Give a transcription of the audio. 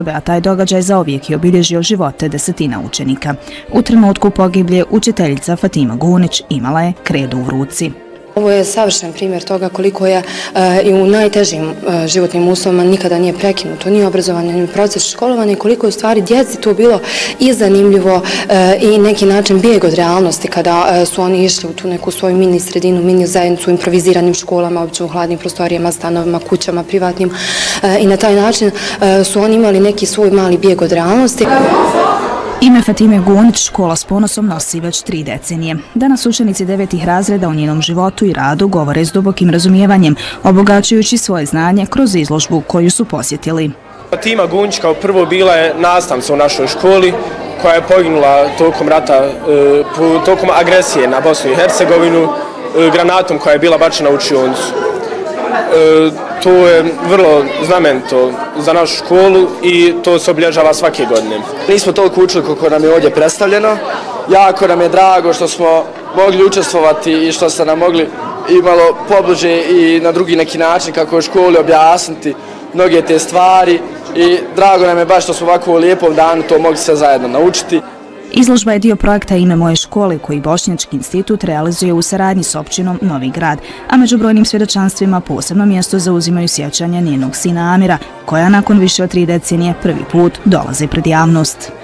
a taj događaj zauvijek je obilježio živote desetina učenika. U trenutku pogiblje učiteljica Fatima Gunić imala je kredu u ruci. Ovo je savršen primjer toga koliko je i u najtežim životnim uslovima nikada nije prekinuto, ni obrazovanje, ni proces školovanja, koliko je u stvari djeci to bilo i zanimljivo i neki način bijeg od realnosti kada su oni išli u tu neku svoju mini sredinu, mini zajednicu u improviziranim školama, obično u hladnim prostorijama, stanovima, kućama, privatnim i na taj način su oni imali neki svoj mali bijeg od realnosti. Ime Fatime Gunić škola s ponosom nosi već 3 decenije. Danas učenici 9. razreda o njenom životu i radu govore s dubokim razumijevanjem, obogaćujući svoje znanje kroz izložbu koju su posjetili. Fatima Gunić kao prvo bila je nastavnica u našoj školi koja je poginula tokom rata, tokom agresije na Bosnu i Hercegovinu, granatom koja je bila bačena u učionicu. To je vrlo znamenito za našu školu i to se obilježava svake godine. Nismo toliko učili koliko nam je ovdje predstavljeno. Jako nam je drago što smo mogli učestvovati i što ste nam mogli i malo pobliže i na drugi neki način kako u školi objasniti mnoge te stvari. I drago nam je baš što smo ovako u lijepom danu to mogli sve zajedno naučiti. Izložba je dio projekta Ime moje škole koji Bošnjački institut realizuje u saradnji s općinom Novi Grad, a među brojnim svjedočanstvima posebno mjesto zauzimaju sjećanja njenog sina Amira, koja nakon više od 3 decenije prvi put dolaze pred javnost.